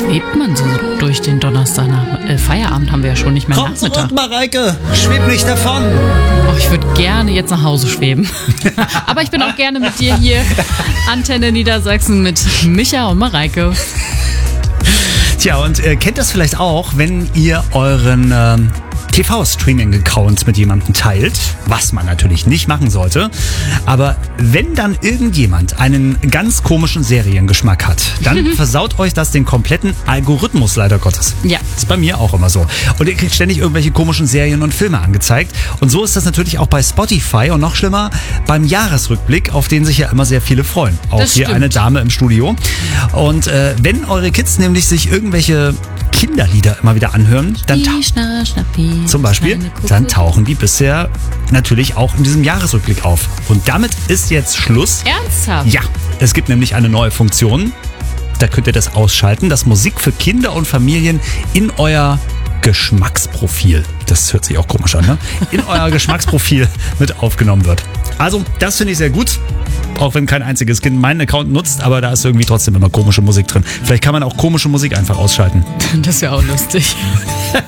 schwebt man so durch den Donnerstag nach Feierabend haben wir ja schon nicht mehr Komm Nachmittag. zurück, Mareike, schweb nicht davon. Oh, ich würde gerne jetzt nach Hause schweben. Aber ich bin auch gerne mit dir hier. Antenne Niedersachsen mit Micha und Mareike. Tja, und kennt das vielleicht auch, wenn ihr euren TV-Streaming-Account mit jemandem teilt, was man natürlich nicht machen sollte. Aber wenn dann irgendjemand einen ganz komischen Seriengeschmack hat, dann versaut euch das den kompletten Algorithmus, leider Gottes. Ja. Ist bei mir auch immer so. Und ihr kriegt ständig irgendwelche komischen Serien und Filme angezeigt. Und so ist das natürlich auch bei Spotify und noch schlimmer beim Jahresrückblick, auf den sich ja immer sehr viele freuen. Auch Das hier stimmt. eine Dame im Studio. Und wenn eure Kids nämlich sich irgendwelche Kinderlieder immer wieder anhören, dann zum Beispiel, dann tauchen die bisher natürlich auch in diesem Jahresrückblick auf. Und damit ist jetzt Schluss. Ernsthaft? Ja, es gibt nämlich eine neue Funktion. Da könnt ihr das ausschalten, dass Musik für Kinder und Familien in euer Geschmacksprofil, das hört sich auch komisch an, ne? In euer Geschmacksprofil mit aufgenommen wird. Also, das finde ich sehr gut. Auch wenn kein einziges Kind meinen Account nutzt, aber da ist irgendwie trotzdem immer komische Musik drin. Vielleicht kann man auch komische Musik einfach ausschalten. Das wäre auch lustig.